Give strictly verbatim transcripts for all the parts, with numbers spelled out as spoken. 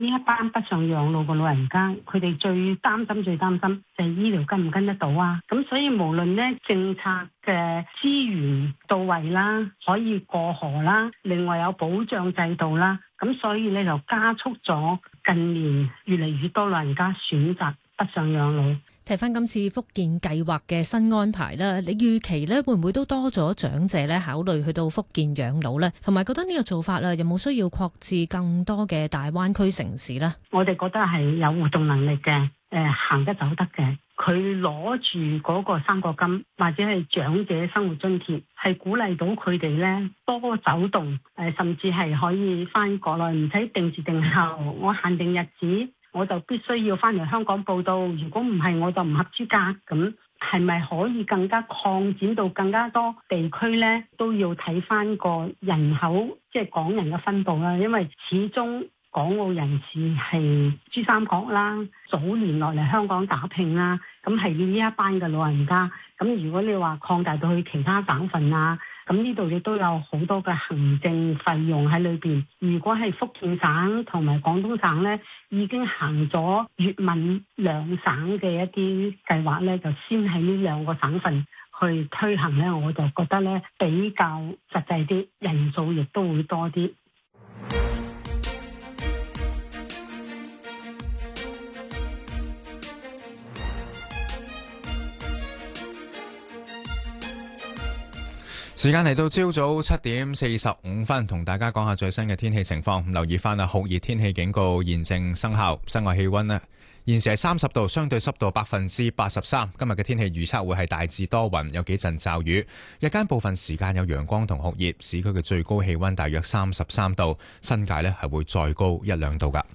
呢一班北上養老嘅老人家，佢哋最擔心、最擔心就係醫療跟唔跟得到啊！咁所以無論咧政策嘅資源到位啦，可以過河啦，另外有保障制度啦，咁所以咧就加速咗近年越嚟越多老人家選擇北上養老。 睇翻今次福建計劃嘅新安排啦，你預期咧會唔會都多咗長者咧考慮去到福建養老咧？同埋覺得呢個做法啦，有冇需要擴至更多嘅大灣區城市咧？ 我哋覺得係有活動能力嘅，誒、呃、行得走得嘅。佢攞住嗰個生果金或者係長者生活津貼，係鼓勵到佢哋咧多走動，誒、呃、甚至係可以翻國內，唔使定時定候，我限定日子。我就必須要翻嚟香港報到，如果唔係我就唔合資格。咁係咪可以更加擴展到更加多地區呢？都要睇翻個人口，即係港人嘅分佈啦。因為始終港澳人士係珠三角啦，早年落嚟香港打拼啦，咁係呢一班嘅老人家。咁如果你話擴大到去其他省份啊，咁呢度亦都有好多嘅行政費用喺裏邊。如果係福建省同埋廣東省呢，已經行咗粵閩兩省嘅一啲計劃呢，就先喺呢兩個省份去推行呢，我就覺得呢比較實際啲，人數亦都會多啲。 時間嚟到朝早七點四十五分，同大家講下最新嘅天氣情況。留意翻啊，酷熱天氣警告現正生效。室外氣溫呢，現時係三十度，相對濕度百分之八十三。今日嘅天氣預測會係大致多雲，有幾陣驟雨。日間部分時間有陽光同酷熱，市區嘅最高氣溫大約三十三度，新界呢係會再高一兩度噶。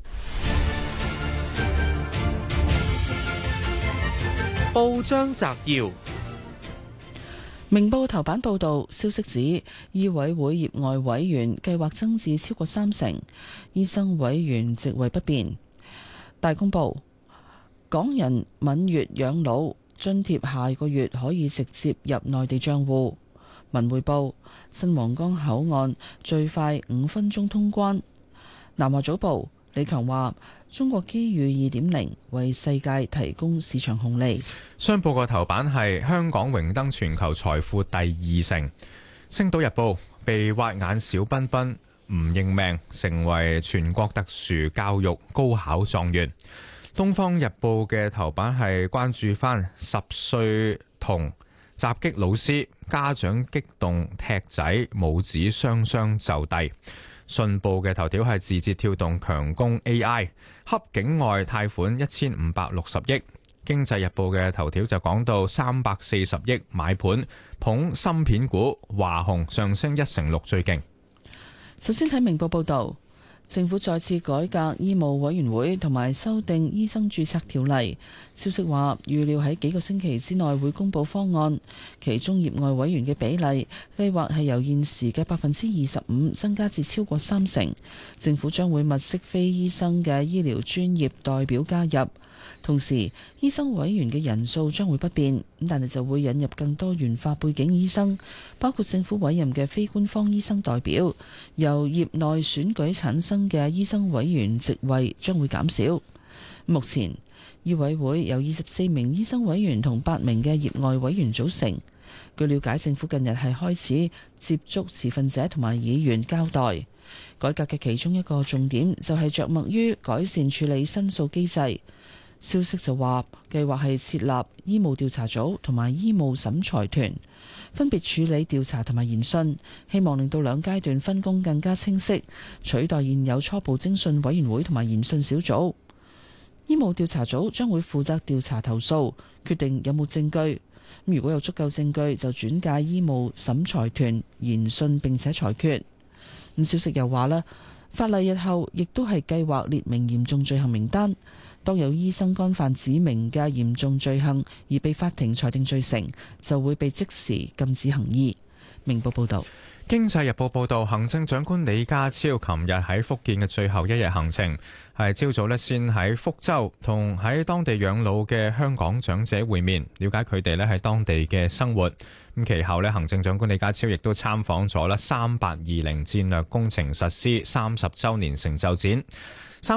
報章摘要。 明報頭版報導，消息指醫委會業外委員計劃增至超過三成，醫生委員職位不變。大公報，港人閩粵養老津貼下個月可以直接入內地帳戶。文匯報，新皇崗口岸最快五分鐘通關。南華早報，李強話：中國機遇二點零為世界提供市場紅利。 商報個頭版係香港榮登全球財富第二城。星島日報，被挖眼小彬彬唔認命，成為全國特殊教育高考狀元。東方日報嘅頭版係關注翻十歲童襲擊老師，家長激動踢仔，母子雙雙就弟。信報嘅頭條係字節跳動強攻 A I， 恰境外貸款一千五百六十億。經濟日報嘅頭條就講到三百四十億買盤捧芯片股，華虹上升一成六最勁。 首先睇明報報道，政府再次改革醫務委員會同埋修訂醫生註冊條例。消息話預料喺幾個星期之內會公布方案，其中業外委員嘅比例計劃係由現時嘅百分之二十五增加至超過三成。政府將會物色非醫生嘅醫療專業代表加入。同時，醫生委員嘅人數將會不變，咁但係就會引入更多元化背景醫生，包括政府委任嘅非官方醫生代表，由業內選舉產生嘅醫生委員席位將會減少。目前，醫委會由二十四名醫生委員同八名嘅業外委員組成。據了解，政府近日係開始接觸持份者同埋議員交代改革嘅其中一個重點，就係着墨於改善處理申訴機制。消息就話，計劃係設立醫務調查組同埋醫務審裁團，分別處理調查同埋研訊，希望令到兩階段分工更加清晰，取代現有初步偵訊委員會同埋研訊小組。醫務調查組將會負責調查投訴，決定有冇證據。如果有足夠證據，就轉介醫務審裁團研訊並且裁決。咁消息又話啦，法例日後亦都係計劃列明嚴重罪行名單。當有醫生干犯指明嘅嚴重罪行而被法庭裁定罪成，就會被即時禁止行醫。明報報道。 經濟日報報道，行政長官李家超琴日喺福建嘅最後一日行程，係朝早咧先喺福州同喺當地養老嘅香港長者會面，了解佢哋咧喺當地嘅生活。咁其後咧，行政長官李家超亦都參訪咗咧三八二零戰略工程實施三十週年成就展。